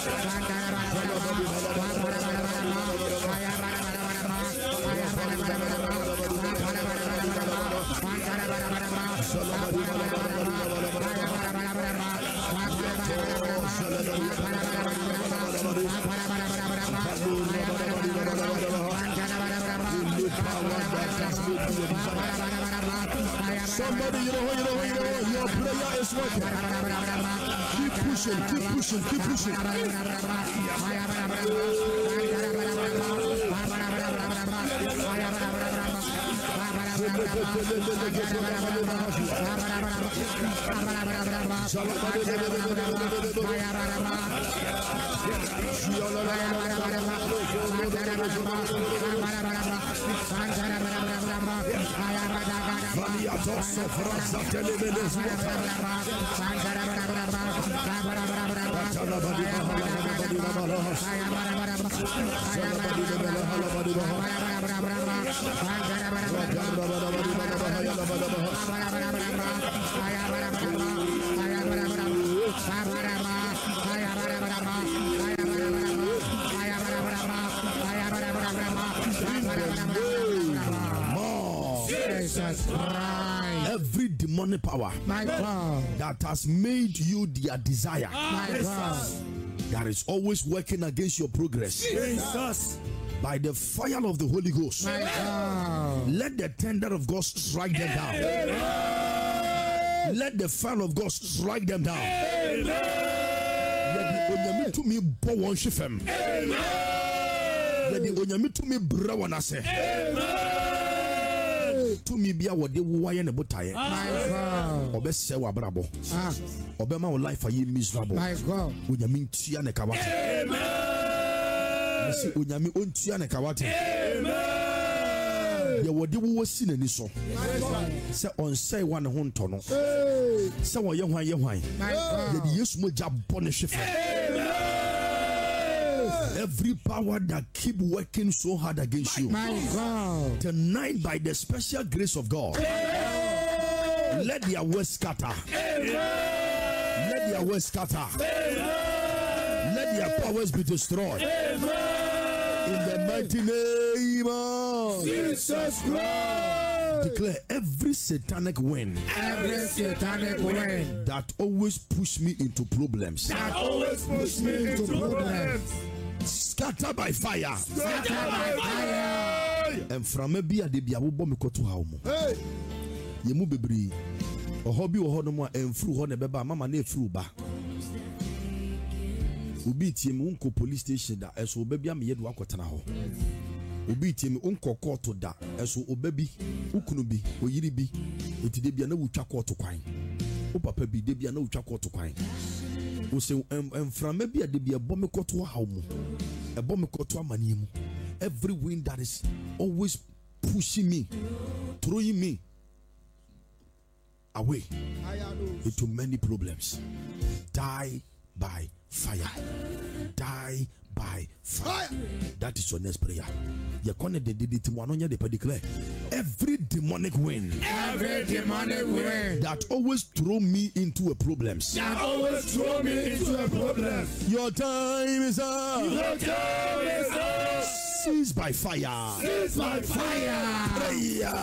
Somebody, your prayer is working. Keep pushing. Every demonic power, my God, that has made you their desire, my God, that is always working against your progress, Jesus, by the fire of the Holy Ghost, my God, let the tender of God strike them down. Amen. Let the fire of God strike them down. Amen. Let the onyame to me bo won shifem. Amen. Let the onyame to me bra wana se. Amen. To me bia wo de wo aye ne botaye. My God. Obese wa brabo. Obema wo life aye miserable. My God. Onyame ntia ne kawate. Amen. Mesi onyame ontia ne kawate. Amen. Ye wo de wo si nani so. Se on say one ho nto no. Se wo ye hwan ye hwan. Ye de Yesu mo ja bone hwefe. Amen. Every power that keep working so hard against you, my God, tonight by the special grace of God, amen, let their words scatter. Amen. Let their words scatter. Amen. Let their powers be destroyed. Amen. In the mighty name of Jesus Christ. Declare every satanic wind that always push me into problems. Scatter by fire. And from a beer, the Biabo me to home. You move be a hobby or honor and through Honebeba, Mamma ne through ba. Ubi team unco police station that as o baby am yet wakotanaho. Ubi team unco court to that as o baby ukunubi or yiribi. It did be a no chako to quine. O papa be de be a no chako to quine. O say and from maybe a debia bomb to home. A bomb to manimu. Every wind that is always pushing me, throwing me away into many problems. Die by fire. Die by fire. That is your next prayer. You're going to declare every demonic wind that always throw me into a problem. Your time is up. Seize by fire. Seize by fire. Prayer.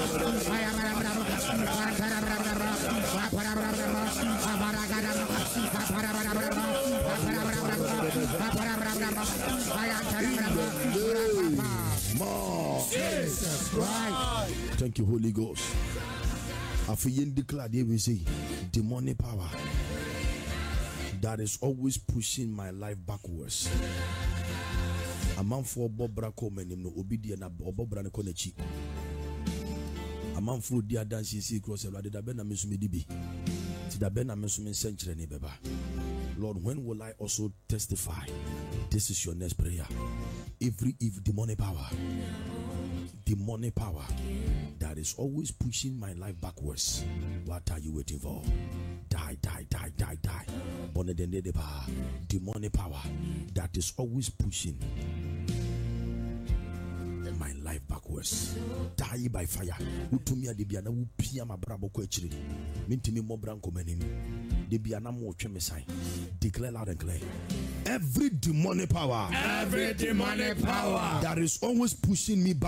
Thank you, Holy Ghost. I feel declared here we say demonic power that is always pushing my life backwards. A man for Bob Bracco menim no obedient na Bob Bracco nechi. A man for dear dancing see cross the da bena mesumi dibi. Ti da bena mesumi century ne beba. Lord, when will I also testify? This is your next prayer. Every demonic power that is always pushing my life backwards. What are you waiting for? Die. Demonic power that is always pushing my life backwards. Die by fire. Utumia debiana upia mabrabo ko echiri. Mintimi mobranko menim. Debiana mo twemesai. Declare loud and clear. Every demonic power that is always pushing me back